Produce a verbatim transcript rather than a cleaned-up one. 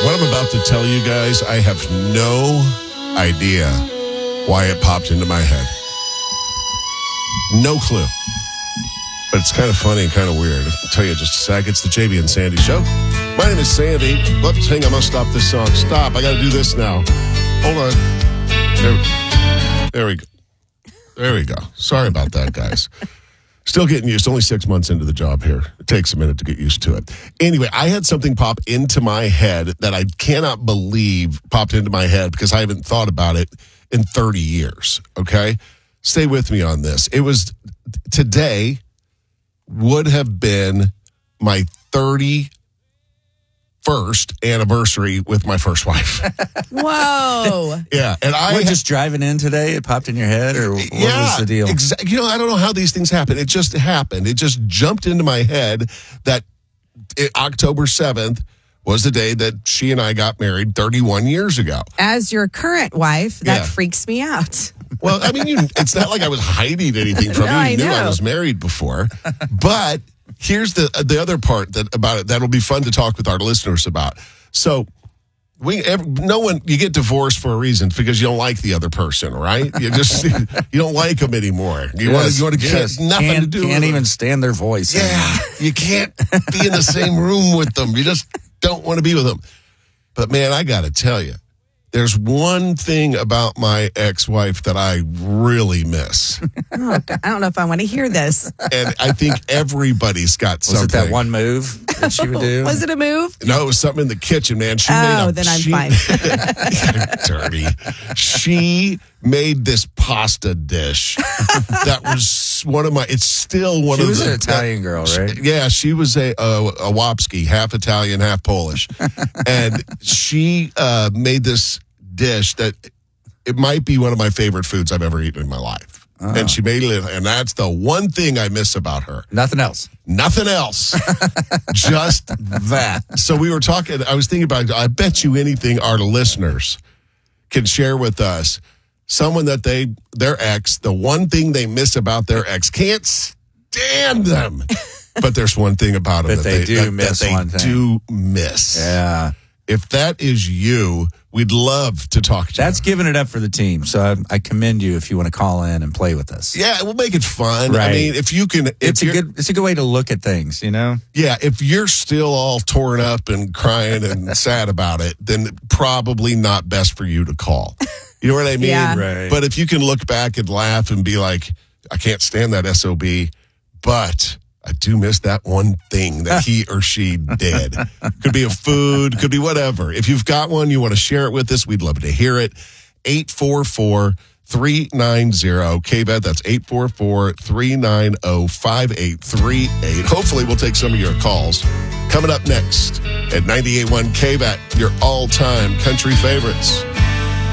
What I'm about to tell you guys, I have no idea why it popped into my head. No clue. But it's kind of funny and kind of weird. I'll tell you in just a sec. It's the J B and Sandy Show. My name is Sandy. Let's hang on. I'm going to stop this song. Stop. I got to do this now. Hold on. There, there we go. There we go. Sorry about that, guys. Still getting used. Only six months into the job here. It takes a minute to get used to it. Anyway, I had something pop into my head that I cannot believe popped into my head because I haven't thought about it in thirty years. Okay? Stay with me on this. It was today would have been my thirty-first anniversary with my first wife. Whoa. Yeah. And I We're just driving in today. It popped in your head, or what yeah, was the deal? Exactly. You know, I don't know how these things happen. It just happened. It just jumped into my head that it, October seventh was the day that she and I got married thirty-one years ago. As your current wife, that Yeah. freaks me out. Well, I mean, you, it's not like I was hiding anything from No, you. I You knew I know. was married before. But here's the the other part that about it that'll be fun to talk with our listeners about. So we every, no one you get divorced for a reason because you don't like the other person, right? You just you don't like them anymore. You want to you want to Yes. get nothing can't, to do. Can't with even them. stand their voice. Yeah, you can't be in the same room with them. You just don't want to be with them. But man, I got to tell you, there's one thing about my ex-wife that I really miss. Oh, God, I don't know if I want to hear this. And I think every's got Was something. it that one move that she would do? Was it a move? No, it was something in the kitchen, man. She Oh, made a, then I'm she, fine. Dirty. She made this pasta dish that was one of my. It's still one She of was the an Italian girl, right? Yeah, she was a a, a Wapski, half Italian, half Polish, and she uh, made this dish that it might be one of my favorite foods I've ever eaten in my life. Oh. And she made it, and that's the one thing I miss about her. Nothing else. Nothing else. Just that. So we were talking, I was thinking about, I bet you anything our listeners can share with us, someone that they, their ex, the one thing they miss about their ex, can't stand them. But there's one thing about them That that, they they, do that, miss that they one thing. do miss. Yeah. If that is you, we'd love to talk to That's you. giving it up for the team. So I, I commend you if you want to call in and play with us. Yeah, we'll make it fun. I Right. mean, if you can, if It's a you're- good. It's a good way to look at things. You know. Yeah, if you're still all torn up and crying and sad about it, then probably not best for you to call. You know what I mean? Yeah. Right. But if you can look back and laugh and be like, I can't stand that S O B, but I do miss that one thing that he or she did. Could be a food, could be whatever. If you've got one, you want to share it with us, we'd love to hear it. eight four four, three nine zero K B E T. That's eight four four, three nine zero, five eight three eight. Hopefully, we'll take some of your calls. Coming up next at ninety-eight point one K B E T, your all-time country favorites.